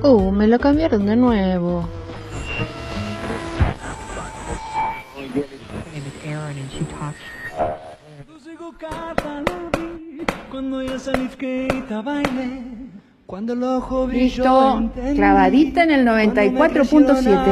Me lo cambiaron de nuevo. Listo, clavadita en el 94.7.